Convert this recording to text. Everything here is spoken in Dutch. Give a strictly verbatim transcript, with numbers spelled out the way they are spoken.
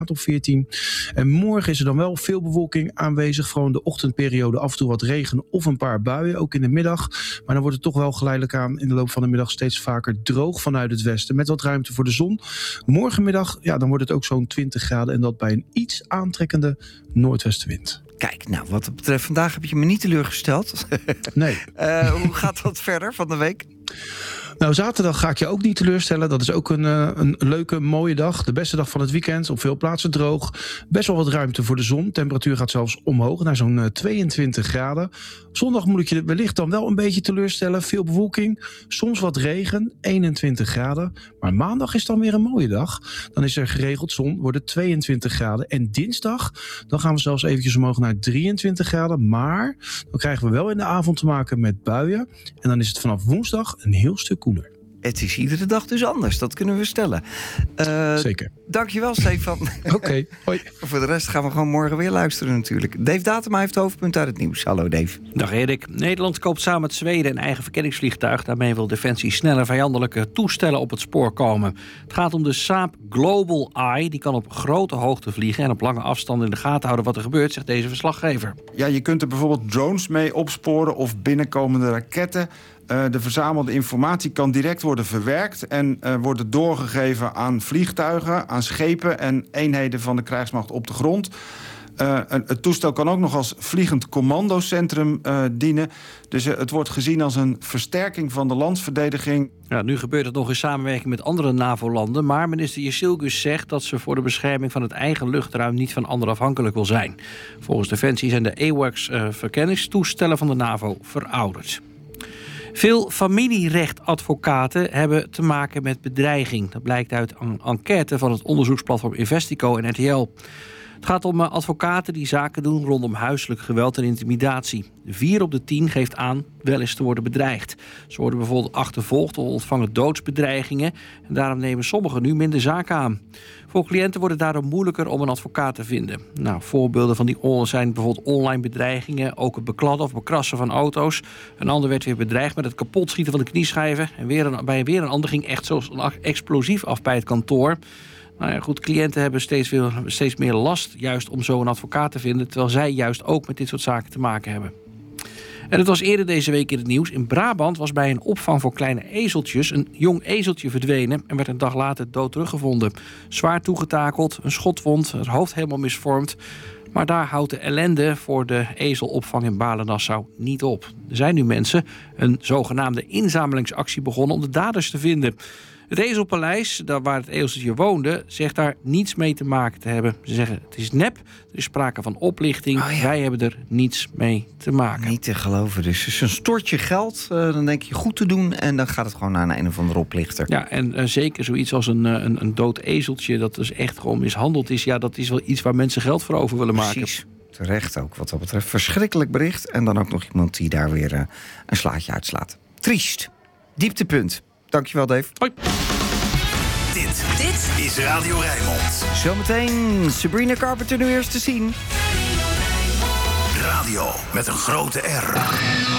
of veertien. En morgen is er dan wel veel bewolking aanwezig. Vooral in de ochtendperiode af en toe wat regen of een paar buien. Ook in de middag. Maar dan wordt het toch wel geleidelijk aan in de loop van de middag steeds vaker droog vanuit het westen. Met wat ruimte voor de zon. Morgenmiddag, ja, dan wordt het ook zo'n twintig graden. En dat bij een iets aantrekkende noordwestenwind. Kijk, nou, wat dat betreft, vandaag heb je me niet teleurgesteld. Nee. uh, hoe gaat dat verder van de week? Nou, zaterdag ga ik je ook niet teleurstellen. Dat is ook een, een leuke, mooie dag. De beste dag van het weekend. Op veel plaatsen droog. Best wel wat ruimte voor de zon. Temperatuur gaat zelfs omhoog naar zo'n tweeëntwintig graden. Zondag moet ik je wellicht dan wel een beetje teleurstellen. Veel bewolking. Soms wat regen. eenentwintig graden. Maar maandag is dan weer een mooie dag. Dan is er geregeld zon. Wordt het tweeëntwintig graden. En dinsdag, dan gaan we zelfs eventjes omhoog naar drieëntwintig graden. Maar dan krijgen we wel in de avond te maken met buien. En dan is het vanaf woensdag een heel stuk koeler. Het is iedere dag dus anders, dat kunnen we stellen. Uh, Zeker. Dankjewel, Stefan. Oké, okay, hoi. Voor de rest gaan we gewoon morgen weer luisteren natuurlijk. Dave Datema heeft het hoofdpunt uit het nieuws. Hallo Dave. Dag Erik. Nederland koopt samen met Zweden een eigen verkenningsvliegtuig. Daarmee wil Defensie sneller vijandelijke toestellen op het spoor komen. Het gaat om de Saab Global Eye. Die kan op grote hoogte vliegen en op lange afstanden in de gaten houden wat er gebeurt, zegt deze verslaggever. Ja, je kunt er bijvoorbeeld drones mee opsporen of binnenkomende raketten. Uh, de verzamelde informatie kan direct worden verwerkt en uh, worden doorgegeven aan vliegtuigen, aan schepen en eenheden van de krijgsmacht op de grond. Uh, het toestel kan ook nog als vliegend commandocentrum uh, dienen. Dus uh, het wordt gezien als een versterking van de landsverdediging. Ja, nu gebeurt het nog in samenwerking met andere NAVO-landen. Maar minister Jezilgus zegt dat ze voor de bescherming van het eigen luchtruim niet van anderen afhankelijk wil zijn. Volgens Defensie zijn de AWACS-verkenningstoestellen van de NAVO verouderd. Veel familierechtadvocaten hebben te maken met bedreiging. Dat blijkt uit een enquête van het onderzoeksplatform Investico en R T L. Het gaat om advocaten die zaken doen rondom huiselijk geweld en intimidatie. Vier op de tien geeft aan wel eens te worden bedreigd. Ze worden bijvoorbeeld achtervolgd of ontvangen doodsbedreigingen. En daarom nemen sommigen nu minder zaken aan. Voor cliënten wordt het daardoor moeilijker om een advocaat te vinden. Nou, voorbeelden van die zijn bijvoorbeeld online bedreigingen, ook het bekladden of bekrassen van auto's. Een ander werd weer bedreigd met het kapotschieten van de knieschijven. En weer een, bij weer een ander ging echt zoals een explosief af bij het kantoor. Nou ja, goed, cliënten hebben steeds, veel, steeds meer last juist om zo een advocaat te vinden, terwijl zij juist ook met dit soort zaken te maken hebben. En het was eerder deze week in het nieuws. In Brabant was bij een opvang voor kleine ezeltjes een jong ezeltje verdwenen en werd een dag later dood teruggevonden. Zwaar toegetakeld, een schotwond, het hoofd helemaal misvormd. Maar daar houdt de ellende voor de ezelopvang in Balen-Nassau niet op. Er zijn nu mensen een zogenaamde inzamelingsactie begonnen om de daders te vinden. Het Ezelpaleis, daar waar het ezeltje woonde, zegt daar niets mee te maken te hebben. Ze zeggen, het is nep, er is sprake van oplichting. Oh ja. Wij hebben er niets mee te maken. Niet te geloven. Dus het is een stortje geld, uh, dan denk je goed te doen en dan gaat het gewoon naar een, een of andere oplichter. Ja, en uh, zeker zoiets als een, een, een dood ezeltje dat dus echt gewoon mishandeld is. Ja, dat is wel iets waar mensen geld voor over willen maken. Precies. Terecht ook, wat dat betreft. Verschrikkelijk bericht. En dan ook nog iemand die daar weer uh, een slaatje uitslaat. Triest. Dieptepunt. Dankjewel, Dave. Hoi. Dit, dit is Radio Rijnmond. Zometeen Sabrina Carpenter nu eerst te zien. Radio met een grote R.